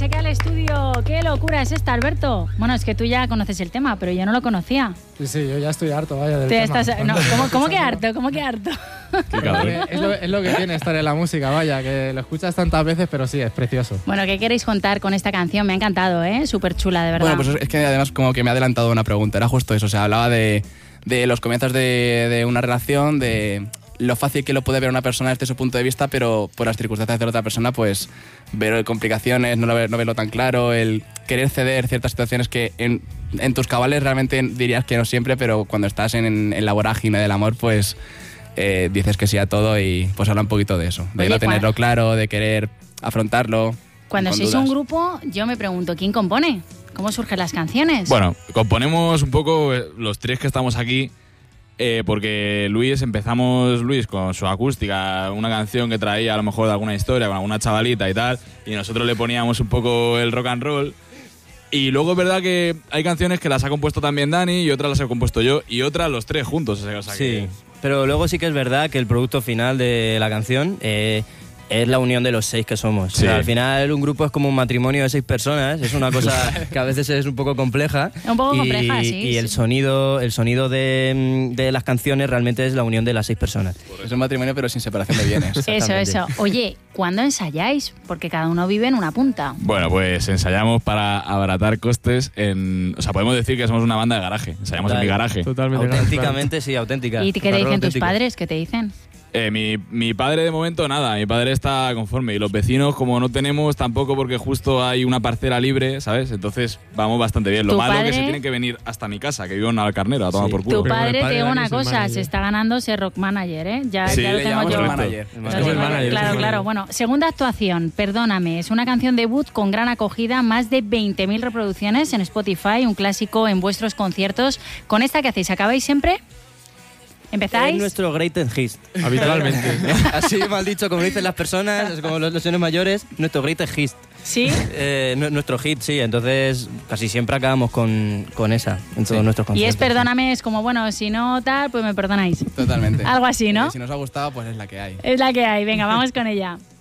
chequea el estudio. ¿Qué locura es esta, Alberto? Bueno, es que tú ya conoces el tema, pero yo no lo conocía. Sí, yo ya estoy harto, vaya, del tema. ¿Cómo que harto? ¿Cómo que harto? Qué cabrón. Es lo que tiene estar en la música, vaya, que lo escuchas tantas veces, pero sí, es precioso. Bueno, ¿qué queréis contar con esta canción? Me ha encantado, ¿eh? Súper chula, de verdad. Bueno, pues es que además como que me ha adelantado una pregunta, era justo eso, o sea, hablaba de los comienzos de una relación, de lo fácil que lo puede ver una persona desde su punto de vista, pero por las circunstancias de la otra persona, pues ver complicaciones, no verlo tan claro, el querer ceder ciertas situaciones que en tus cabales realmente dirías que no siempre, pero cuando estás en la vorágine del amor, pues dices que sí a todo y pues habla un poquito de eso, de no tenerlo claro, de querer afrontarlo. Cuando sois un grupo, yo me pregunto, ¿quién compone? ¿Cómo surgen las canciones? Bueno, componemos un poco los tres que estamos aquí, porque empezamos Luis con su acústica, una canción que traía a lo mejor de alguna historia con alguna chavalita y tal, y nosotros le poníamos un poco el rock and roll. Y luego es verdad que hay canciones que las ha compuesto también Dani y otras las he compuesto yo y otras los tres juntos. O sea, sí, que... pero luego sí que es verdad que el producto final de la canción es la unión de los 6 que somos. Sí. O sea, al final un grupo es como un matrimonio de 6 personas, es una cosa que a veces es un poco compleja. Un poco compleja, sí. Y el sonido de las canciones realmente es la unión de las 6 personas. Es un matrimonio pero sin separación de bienes. Eso. Oye, ¿cuándo ensayáis? Porque cada uno vive en una punta. Bueno, pues ensayamos para abaratar costes o sea, podemos decir que somos una banda de garaje. Ensayamos en mi garaje. Totalmente. Auténticamente, sí, auténtica. ¿Y qué te dicen tus padres? ¿Qué te dicen? Mi padre de momento nada, mi padre está conforme y los vecinos como no tenemos tampoco porque justo hay una parcela libre, ¿sabes? Entonces vamos bastante bien. Lo malo es que se tienen que venir hasta mi casa, que vivo en Alcarnero, a tomar por culo. Tu padre, te digo una cosa, se está ganando ser rock manager, ¿eh? Ya lo tengo yo. Claro. Bueno, segunda actuación, Perdóname, es una canción debut con gran acogida, más de 20.000 reproducciones en Spotify, un clásico en vuestros conciertos. ¿Con esta qué hacéis? ¿Acabáis siempre? ¿Empezáis? Es nuestro greatest hit. Habitualmente. Así mal dicho, como dicen las personas, como los señores mayores, nuestro greatest hit. ¿Sí? Nuestro hit, sí. Entonces, casi siempre acabamos con esa en todos nuestros conciertos. Y es Perdóname, es como, bueno, si no tal, pues me perdonáis. Totalmente. Algo así, ¿no? Si nos ha gustado, pues es la que hay. Es la que hay. Venga, vamos con ella.